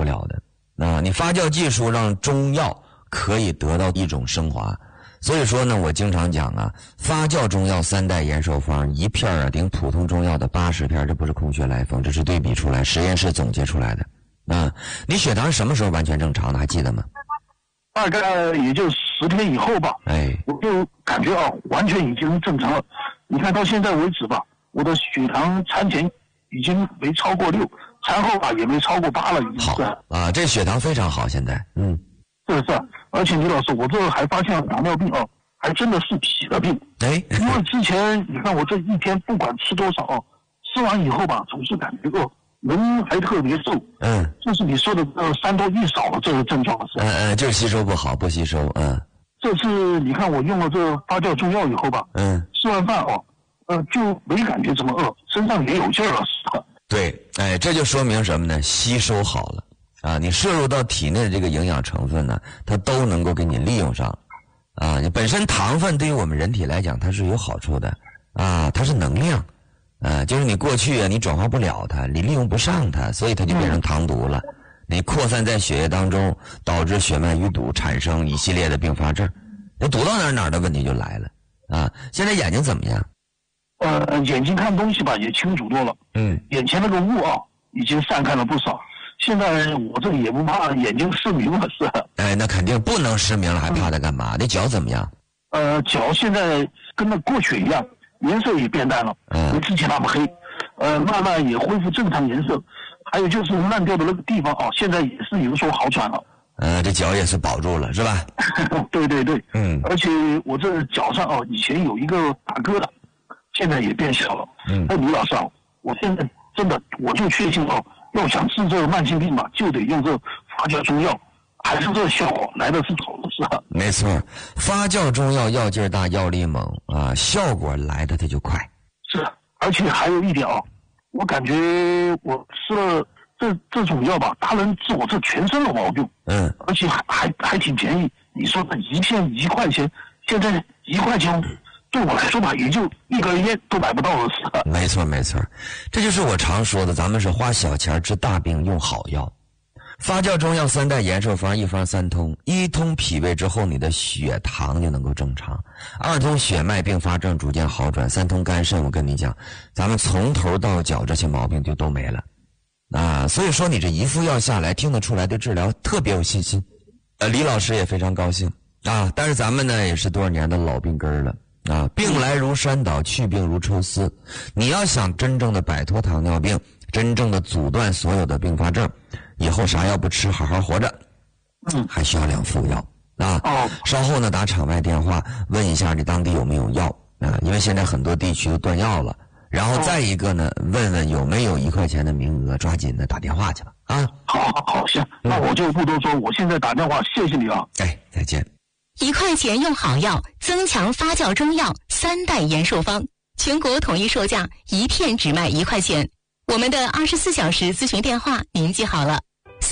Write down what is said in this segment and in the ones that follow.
了的。你发酵技术让中药可以得到一种升华。所以说呢，我经常讲啊，发酵中药3代延寿方一片啊顶普通中药的80片，这不是空穴来风，这是对比出来，实验室总结出来的。你血糖什么时候完全正常的，还记得吗？ 大概也就10天以后吧。我就感觉完全已经正常了。你看到现在为止吧，我的血糖餐前已经没超过6，餐后也没超过8了，已经是。 好这血糖非常好，现在。 是。而且李老师，我这还发现糖尿病还真的是体的病。因为之前你看我这一天不管吃多少吃完以后吧，总是感觉人还特别瘦。就是你说的3多1少的这个症状是。 就是吸收不好，不吸收。 这次你看我用了这发酵中药以后吧，吃完饭就没感觉怎么饿，身上也有劲儿了。 对，这就说明什么呢？吸收好了。你摄入到体内的这个营养成分呢，它都能够给你利用上。你本身糖分对于我们人体来讲，它是有好处的。它是能量。就是你过去你转化不了它，你利用不上它，所以它就变成糖毒了。你扩散在血液当中，导致血脉淤堵，产生一系列的并发症。你堵到哪儿的问题就来了。现在眼睛怎么样？ 眼睛看东西吧也清楚多了。眼前那个雾已经散开了不少。现在我这也不怕眼睛失明了，是。 那肯定不能失明了，还怕它干嘛？你脚怎么样？ 脚现在跟那过去一样，颜色也变淡了，没之前那么黑，慢慢也恢复正常颜色。还有就是烂掉的那个地方现在也是有所好转了。 这脚也是保住了，是吧？ 对。而且我这脚上以前有一个大疙瘩，现在也变小了。李老师我现在真的我就确信要想治这个慢性病吧，就得用这发酵中药，还是这个效果来的是好的，是吧？ 没错，发酵中药药劲儿大，药力猛效果来的它就快。 是，而且还有一点我感觉我吃了这种药吧，它能治我这全身的毛病。而且还挺便宜。你说的一片1块钱，现在1块钱对我来说吧，也就1根烟都买不到了，是吧？ 没错，这就是我常说的，咱们是花小钱治大病，用好药。发酵中药3代延寿方，一方3通，1通脾胃之后，你的血糖就能够正常；2通血脉并发症逐渐好转；3通肝肾，我跟你讲，咱们从头到脚这些毛病就都没了。所以说你这一副药下来，听得出来对治疗特别有信心。李老师也非常高兴但是咱们呢也是多少年的老病根了。病来如山倒，去病如抽丝。你要想真正的摆脱糖尿病，真正的阻断所有的并发症，以后啥药不吃，好好活着，还需要2副药稍后呢打场外电话问一下你当地有没有药因为现在很多地区都断药了。然后再一个呢，问问有没有1块钱的名额，抓紧的打电话去吧好，行，那我就不多说，我现在打电话，谢谢你再见。 1块钱用好药，增强发酵中药3代延寿方，全国统一售价1片只卖1块钱。我们的24小时咨询电话您记好了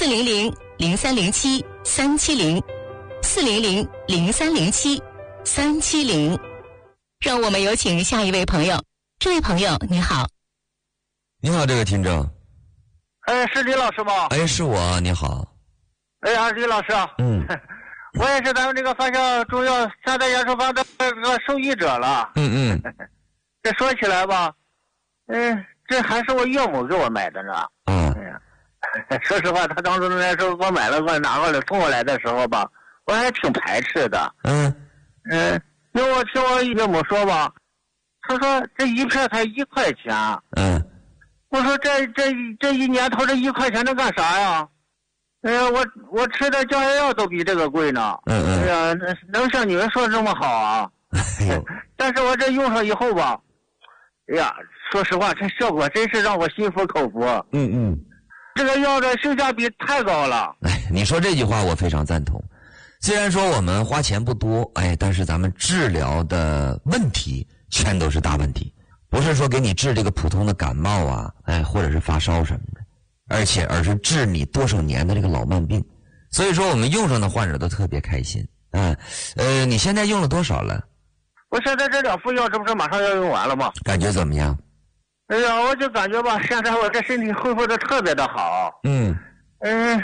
，400-0307-370，400-0307-370。让我们有请下一位朋友。这位朋友你好。 你好，这位听众。 是李老师吗？ 是我，你好。 李老师我也是咱们这个发酵中药3代延寿方的这个受益者了。这说起来吧，这还是我岳母给我买的呢。说实话，他当初那时候我买了，我拿过来送过来的时候吧，我还挺排斥的。因为我听我岳母说吧，他说这1片才1块钱。我说这一年头这1块钱能干啥呀？我吃的降压药都比这个贵呢。能像你们说的这么好啊？但是我这用上以后吧，说实话，这效果真是让我心服口服。这个药的性价比太高了。 你说这句话我非常赞同。虽然说我们花钱不多，但是咱们治疗的问题全都是大问题，不是说给你治这个普通的感冒或者是发烧什么的，而是治你多少年的这个老慢病。所以说我们用上的患者都特别开心。你现在用了多少了？ 我现在这2副药，这不是马上要用完了吗？ 感觉怎么样？ 我就感觉吧，现在我这身体恢复的特别的好。